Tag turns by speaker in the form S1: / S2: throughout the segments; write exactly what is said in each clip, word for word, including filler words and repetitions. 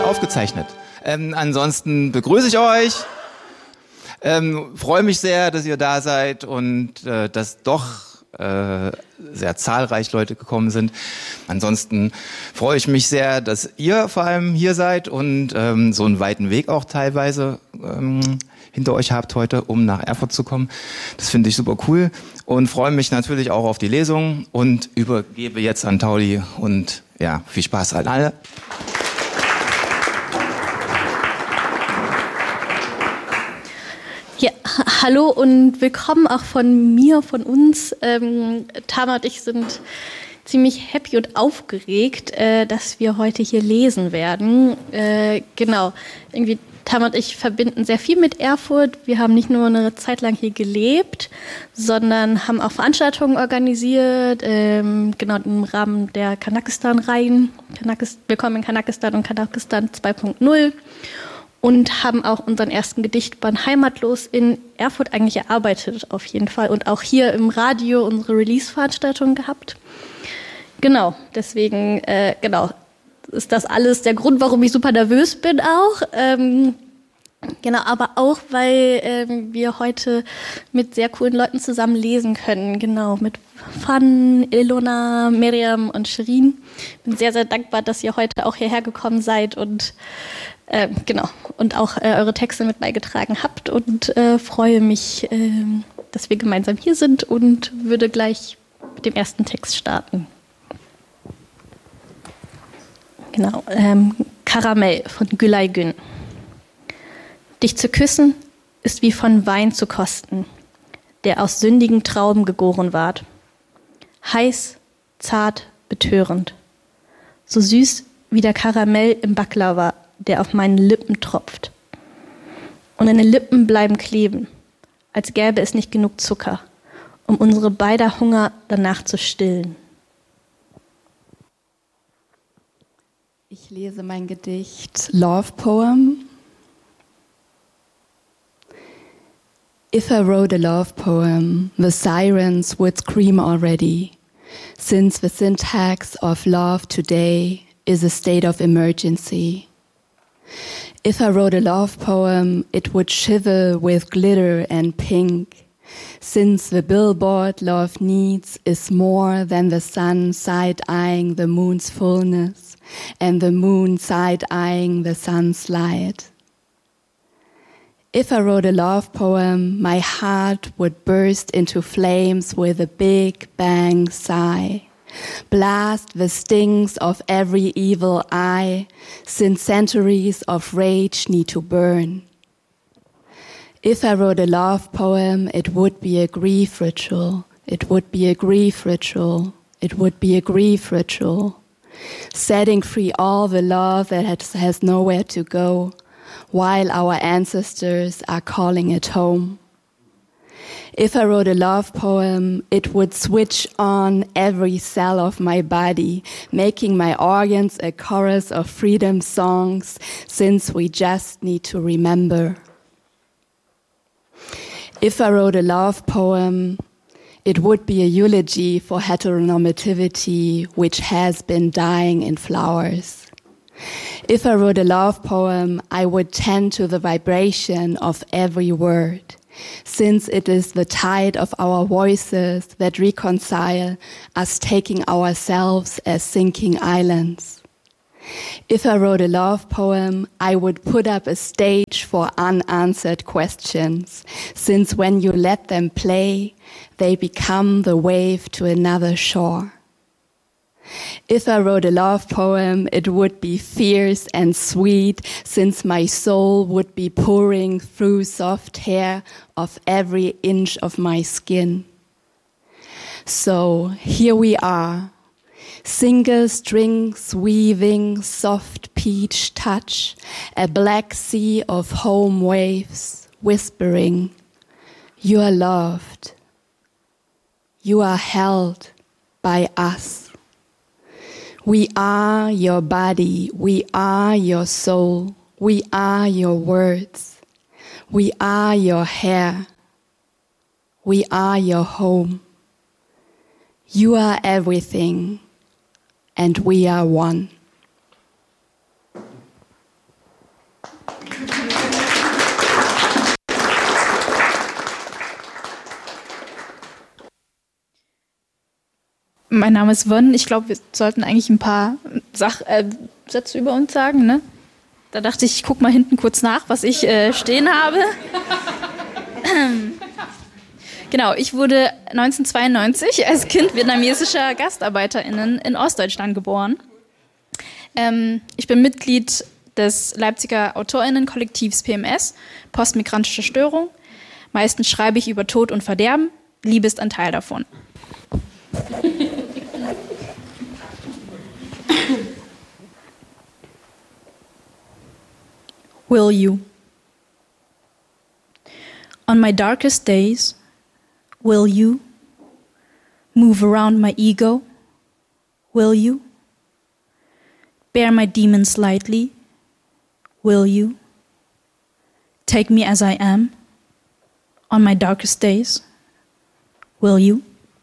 S1: aufgezeichnet. Ähm, ansonsten begrüße ich euch. Ähm, freue mich sehr, dass ihr da seid und äh, dass doch äh, sehr zahlreich Leute gekommen sind. Ansonsten freue ich mich sehr, dass ihr vor allem hier seid und ähm, so einen weiten Weg auch teilweise ähm, hinter euch habt heute, um nach Erfurt zu kommen. Das finde ich super cool und freue mich natürlich auch auf die Lesung und übergebe jetzt an Tauli und ja, viel Spaß an alle.
S2: Ja, hallo und willkommen auch von mir, von uns. Ähm, Tama und ich sind ziemlich happy und aufgeregt, äh, dass wir heute hier lesen werden. Äh, genau, irgendwie Tama und ich verbinden sehr viel mit Erfurt. Wir haben nicht nur eine Zeit lang hier gelebt, sondern haben auch Veranstaltungen organisiert, ähm, genau im Rahmen der Kanakistan-Reihen. Kanakis- Willkommen in Kanakistan und Kanakistan zwei Punkt null. Und haben auch unseren ersten Gedichtband Heimatlos in Erfurt eigentlich erarbeitet, auf jeden Fall. Und auch hier im Radio unsere Release-Veranstaltung gehabt. Genau, deswegen, äh, genau, ist das alles der Grund, warum ich super nervös bin auch. Ähm, genau, aber auch, weil ähm, wir heute mit sehr coolen Leuten zusammen lesen können. Genau, mit Fan, Ilona, Miriam und Shirin. Bin sehr, sehr dankbar, dass ihr heute auch hierher gekommen seid und äh, genau, und auch äh, eure Texte mit beigetragen habt und äh, freue mich, äh, dass wir gemeinsam hier sind und würde gleich mit dem ersten Text starten. Genau, ähm, Karamell von Gülay Gün. Dich zu küssen ist wie von Wein zu kosten, der aus sündigen Trauben gegoren ward. Heiß, zart, betörend. So süß wie der Karamell im Baklava, der auf meinen Lippen tropft. Und deine Lippen bleiben kleben, als gäbe es nicht genug Zucker, um unsere beider Hunger danach zu stillen.
S3: Ich lese mein Gedicht Love Poem. If I wrote a love poem, the sirens would scream already, since the syntax of love today is a state of emergency. If I wrote a love poem, it would shiver with glitter and pink, since the billboard love needs is more than the sun side-eyeing the moon's fullness and the moon side-eyeing the sun's light. If I wrote a love poem, my heart would burst into flames with a big bang sigh. Blast the stings of every evil eye, since centuries of rage need to burn. If I wrote a love poem, it would be a grief ritual. It would be a grief ritual. It would be a grief ritual. Setting free all the love that has, has nowhere to go, while our ancestors are calling it home. If I wrote a love poem, it would switch on every cell of my body, making my organs a chorus of freedom songs, since we just need to remember. If I wrote a love poem, it would be a eulogy for heteronormativity, which has been dying in flowers. If I wrote a love poem, I would tend to the vibration of every word, since it is the tide of our voices that reconcile us taking ourselves as sinking islands. If I wrote a love poem, I would put up a stage for unanswered questions, since when you let them play, they become the wave to another shore. If I wrote a love poem, it would be fierce and sweet, since my soul would be pouring through soft hair of every inch of my skin. So here we are, single strings weaving soft peach touch, a black sea of home waves whispering, you are loved, you are held by us. We are your body, we are your soul, we are your words, we are your hair, we are your home. You are everything, and we are one.
S4: mein Name ist Won. Ich glaube, wir sollten eigentlich ein paar Sach äh, Sätze über uns sagen, ne? Da dachte ich, ich gucke mal hinten kurz nach, was ich äh, stehen habe. Genau, ich wurde neunzehnhundertzweiundneunzig als Kind vietnamesischer GastarbeiterInnen in Ostdeutschland geboren. Ähm, ich bin Mitglied des Leipziger AutorInnen-Kollektivs P M S, postmigrantische Störung. Meistens schreibe ich über Tod und Verderben. Liebe ist ein Teil davon. Will you? On my darkest days, will you move around my ego? Will you bear my demons lightly? Will you take me as I am on my darkest days? Will you?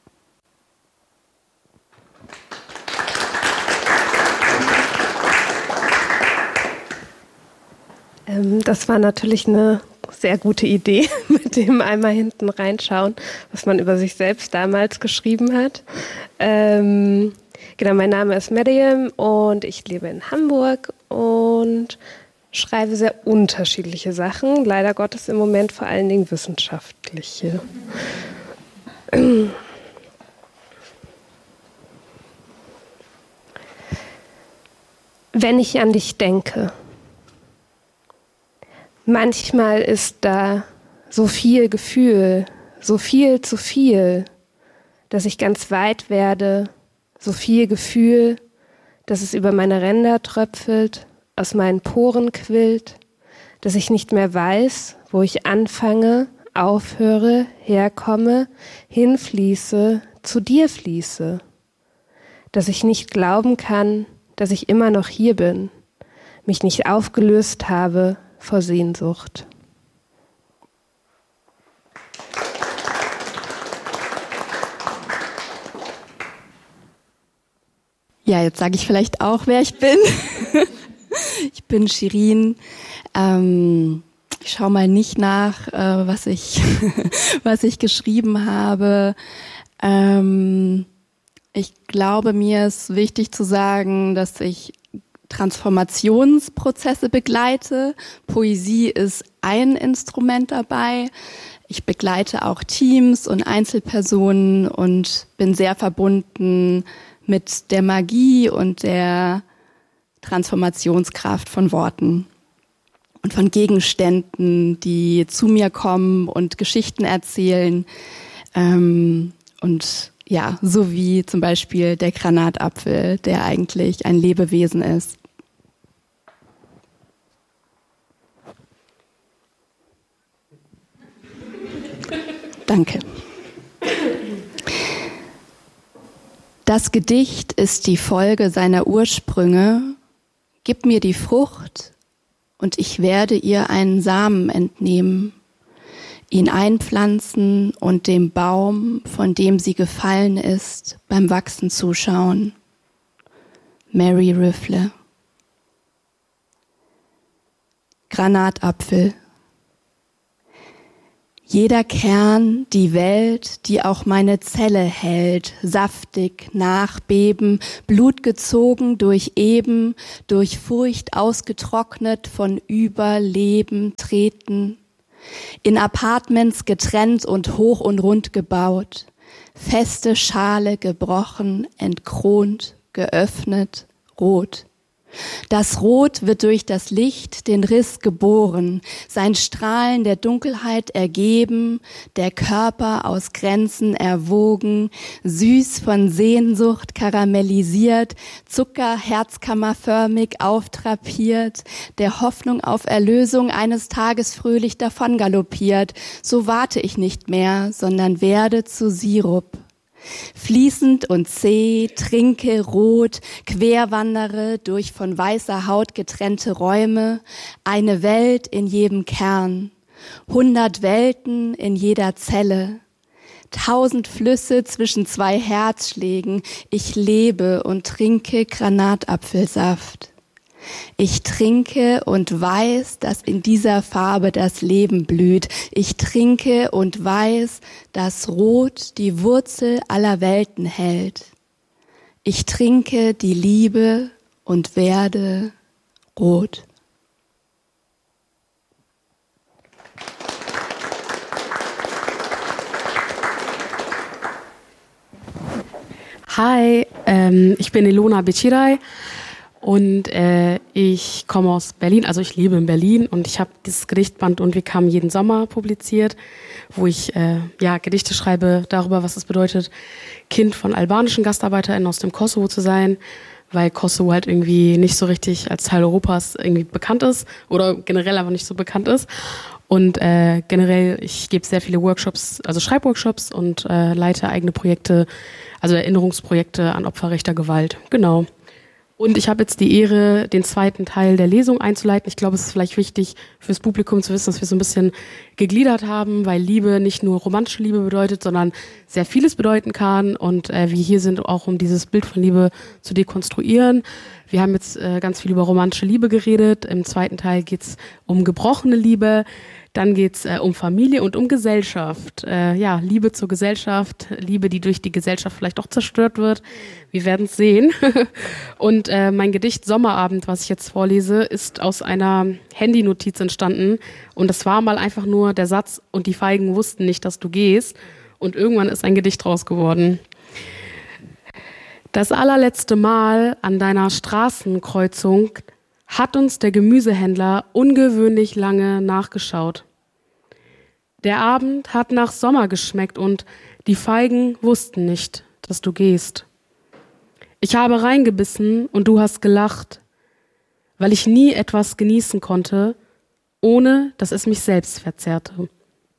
S5: Ähm, das war natürlich eine sehr gute Idee, mit dem einmal hinten reinschauen, was man über sich selbst damals geschrieben hat. Ähm, genau, mein Name ist Mariam und ich lebe in Hamburg und schreibe sehr unterschiedliche Sachen. Leider Gottes im Moment vor allen Dingen wissenschaftliche. Wenn ich an dich denke, manchmal ist da so viel Gefühl, so viel zu viel, dass ich ganz weit werde, so viel Gefühl, dass es über meine Ränder tröpfelt, aus meinen Poren quillt, dass ich nicht mehr weiß, wo ich anfange, aufhöre, herkomme, hinfließe, zu dir fließe, dass ich nicht glauben kann, dass ich immer noch hier bin, mich nicht aufgelöst habe vor Sehnsucht.
S3: Ja, jetzt sage ich vielleicht auch, wer ich bin. Ich bin Shirin. Ähm, ich schaue mal nicht nach, äh, was ich, was ich geschrieben habe. Ähm, ich glaube, mir ist wichtig zu sagen, dass ich Transformationsprozesse begleite. Poesie ist ein Instrument dabei. Ich begleite auch Teams und Einzelpersonen und bin sehr verbunden mit der Magie und der Transformationskraft von Worten und von Gegenständen, die zu mir kommen und Geschichten erzählen. Ähm, und ja, so wie zum Beispiel der Granatapfel, der eigentlich ein Lebewesen ist. Danke. Das Gedicht ist die Folge seiner Ursprünge. Gib mir die Frucht und ich werde ihr einen Samen entnehmen, ihn einpflanzen und dem Baum, von dem sie gefallen ist, beim Wachsen zuschauen. Mary Rifle. Granatapfel. Jeder Kern, die Welt, die auch meine Zelle hält, saftig, nachbeben, Blut gezogen durch Eben, durch Furcht ausgetrocknet, von Überleben treten, in Apartments getrennt und hoch und rund gebaut, feste Schale gebrochen, entkront, geöffnet, rot. Das Rot wird durch das Licht den Riss geboren, sein Strahlen der Dunkelheit ergeben, der Körper aus Grenzen erwogen, süß von Sehnsucht karamellisiert, Zucker herzkammerförmig auftrapiert, der Hoffnung auf Erlösung eines Tages fröhlich davon galoppiert. So warte ich nicht mehr, sondern werde zu Sirup. Fließend und zäh, trinke rot, querwandere durch von weißer Haut getrennte Räume, eine Welt in jedem Kern, hundert Welten in jeder Zelle, tausend Flüsse zwischen zwei Herzschlägen, ich lebe und trinke Granatapfelsaft. Ich trinke und weiß, dass in dieser Farbe das Leben blüht. Ich trinke und weiß, dass Rot die Wurzel aller Welten hält. Ich trinke die Liebe und werde rot.
S6: Hi, ähm, ich bin Ilona Bechiray und äh, ich komme aus Berlin, also ich lebe in Berlin und ich habe dieses Gedichtband Und wir kamen jeden Sommer publiziert, wo ich äh, ja, Gedichte schreibe darüber, was es bedeutet, Kind von albanischen GastarbeiterInnen aus dem Kosovo zu sein, weil Kosovo halt irgendwie nicht so richtig als Teil Europas irgendwie bekannt ist oder generell aber nicht so bekannt ist. Und äh, generell, ich gebe sehr viele Workshops, also Schreibworkshops und äh, leite eigene Projekte, also Erinnerungsprojekte an Opfer rechter Gewalt. Genau. Und ich habe jetzt die Ehre, den zweiten Teil der Lesung einzuleiten. Ich glaube, es ist vielleicht wichtig fürs Publikum zu wissen, dass wir so ein bisschen gegliedert haben, weil Liebe nicht nur romantische Liebe bedeutet, sondern sehr vieles bedeuten kann. Und äh, wir hier sind auch, um dieses Bild von Liebe zu dekonstruieren. Wir haben jetzt äh, ganz viel über romantische Liebe geredet. Im zweiten Teil geht's um gebrochene Liebe. Dann geht's äh, um Familie und um Gesellschaft. Äh, ja, Liebe zur Gesellschaft, Liebe, die durch die Gesellschaft vielleicht auch zerstört wird. Wir werden es sehen. Und äh, mein Gedicht Sommerabend, was ich jetzt vorlese, ist aus einer Handynotiz entstanden. Und das war mal einfach nur der Satz, und die Feigen wussten nicht, dass du gehst. Und irgendwann ist ein Gedicht draus geworden. Das allerletzte Mal an deiner Straßenkreuzung hat uns der Gemüsehändler ungewöhnlich lange nachgeschaut. Der Abend hat nach Sommer geschmeckt und die Feigen wussten nicht, dass du gehst. Ich habe reingebissen und du hast gelacht, weil ich nie etwas genießen konnte, ohne dass es mich selbst verzehrte.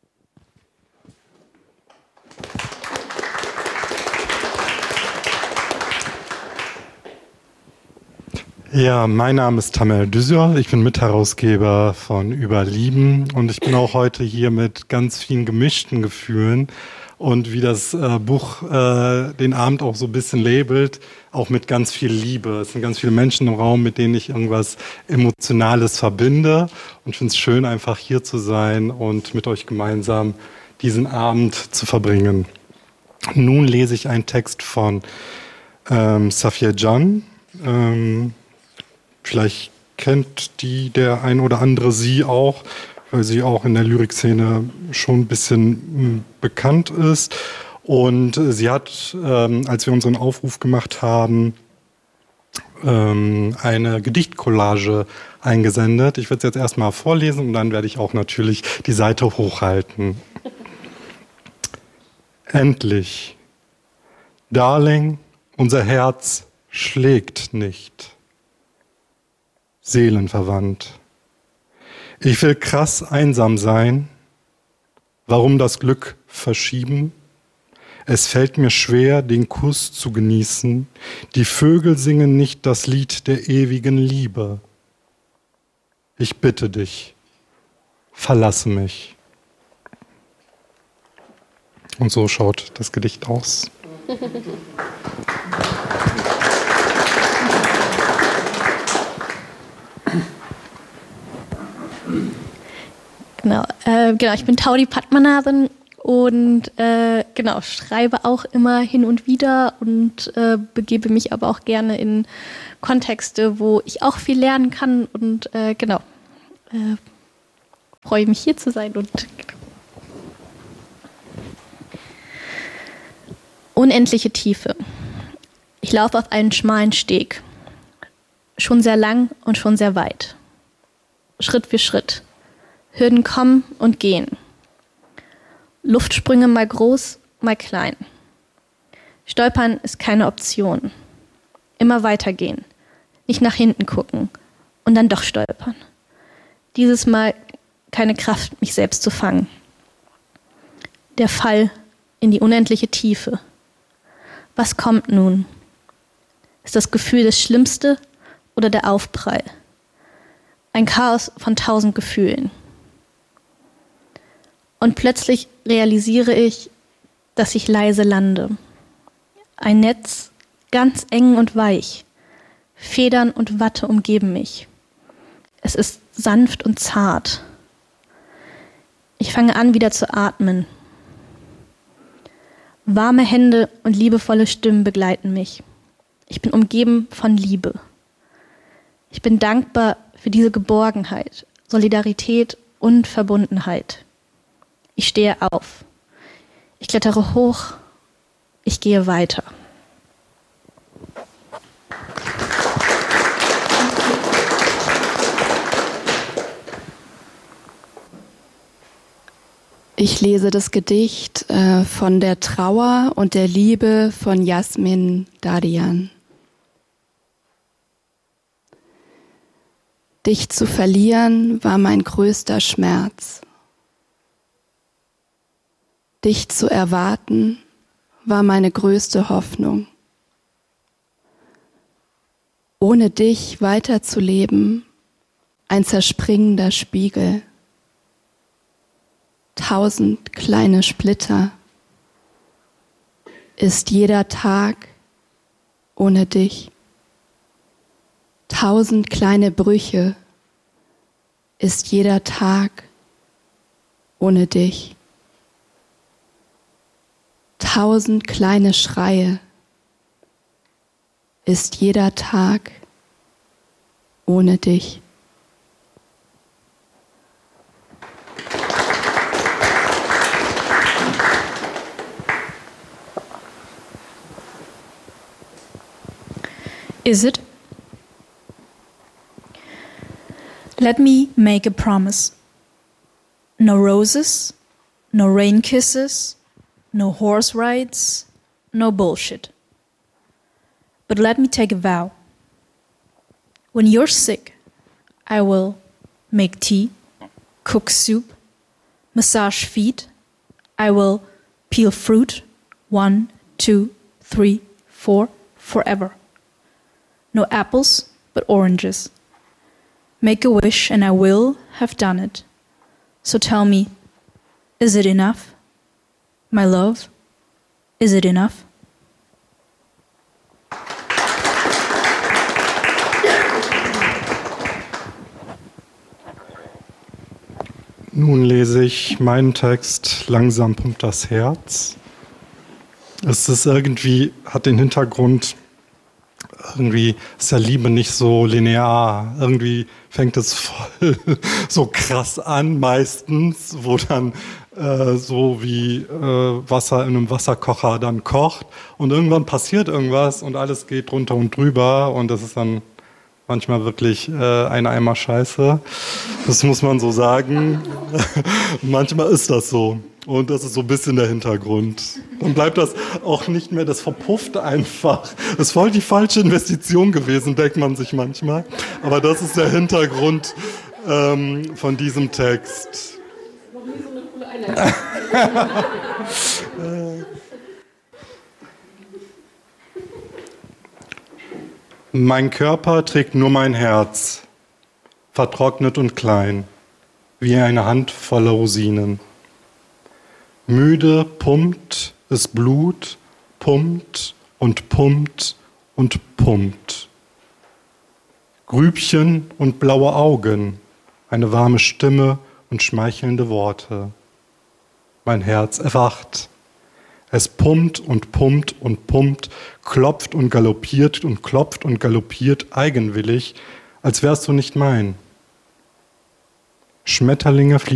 S7: Ja, mein Name ist Tamer Düsör, ich bin Mitherausgeber von Überlieben und ich bin auch heute hier mit ganz vielen gemischten Gefühlen und wie das äh, Buch äh, den Abend auch so ein bisschen labelt, auch mit ganz viel Liebe. Es sind ganz viele Menschen im Raum, mit denen ich irgendwas Emotionales verbinde und ich finde es schön, einfach hier zu sein und mit euch gemeinsam diesen Abend zu verbringen. Nun lese ich einen Text von ähm, Safiye Can. Ähm, Vielleicht kennt die der ein oder andere sie auch, weil sie auch in der Lyrikszene schon ein bisschen bekannt ist. Und sie hat, ähm, als wir unseren Aufruf gemacht haben, ähm, eine Gedichtcollage eingesendet. Ich werde es jetzt erstmal vorlesen und dann werde ich auch natürlich die Seite hochhalten. Endlich. Darling, unser Herz schlägt nicht. Seelenverwandt. Ich will krass einsam sein. Warum das Glück verschieben? Es fällt mir schwer, den Kuss zu genießen. Die Vögel singen nicht das Lied der ewigen Liebe. Ich bitte dich, verlasse mich. Und so schaut das Gedicht aus.
S2: Genau, äh, genau, ich bin Taudi Padmanabhan und äh, genau, schreibe auch immer hin und wieder und äh, begebe mich aber auch gerne in Kontexte, wo ich auch viel lernen kann und äh, genau, äh, freue mich hier zu sein und unendliche Tiefe. Ich laufe auf einen schmalen Steg, schon sehr lang und schon sehr weit, Schritt für Schritt. Hürden kommen und gehen. Luftsprünge mal groß, mal klein. Stolpern ist keine Option. Immer weitergehen. Nicht nach hinten gucken. Und dann doch stolpern. Dieses Mal keine Kraft, mich selbst zu fangen. Der Fall in die unendliche Tiefe. Was kommt nun? Ist das Gefühl das Schlimmste oder der Aufprall? Ein Chaos von tausend Gefühlen. Und plötzlich realisiere ich, dass ich leise lande. Ein Netz, ganz eng und weich. Federn und Watte umgeben mich. Es ist sanft und zart. Ich fange an, wieder zu atmen. Warme Hände und liebevolle Stimmen begleiten mich. Ich bin umgeben von Liebe. Ich bin dankbar für diese Geborgenheit, Solidarität und Verbundenheit. Ich stehe auf. Ich klettere hoch. Ich gehe weiter.
S3: Ich lese das Gedicht äh, von der Trauer und der Liebe von Yasmin Dadian. Dich zu verlieren war mein größter Schmerz. Dich zu erwarten war meine größte Hoffnung. Ohne dich weiterzuleben, ein zerspringender Spiegel. Tausend kleine Splitter. Ist jeder Tag ohne dich. Tausend kleine Brüche. Ist jeder Tag ohne dich. Tausend kleine Schreie. Ist jeder Tag ohne dich.
S4: Is it? Let me make a promise. No roses, no rain kisses, no horse rides, no bullshit. But let me take a vow. When you're sick, I will make tea, cook soup, massage feet. I will peel fruit, one, two, three, four, forever. No apples, but oranges. Make a wish and I will have done it. So tell me, is it enough? My love, is it enough?
S7: Nun lese ich meinen Text Langsam pumpt das Herz. Es ist irgendwie, hat den Hintergrund, irgendwie ist ja Liebe nicht so linear. Irgendwie fängt es voll so krass an meistens, wo dann äh, so wie äh, Wasser in einem Wasserkocher dann kocht und irgendwann passiert irgendwas und alles geht drunter und drüber und das ist dann manchmal wirklich äh, ein Eimer Scheiße. Das muss man so sagen. Manchmal ist das so. Und das ist so ein bisschen der Hintergrund. Dann bleibt das auch nicht mehr, das verpufft einfach. Das ist voll die falsche Investition gewesen, denkt man sich manchmal. Aber das ist der Hintergrund ähm, von diesem Text. Noch nie so eine coole Einleitung. Mein Körper trägt nur mein Herz, vertrocknet und klein, wie eine Hand voller Rosinen. Müde pumpt es Blut, pumpt und pumpt und pumpt. Grübchen und blaue Augen, eine warme Stimme und schmeichelnde Worte. Mein Herz erwacht. Es pumpt und pumpt und pumpt, klopft und galoppiert und klopft und galoppiert eigenwillig, als wärst du nicht mein. Schmetterlinge fliegen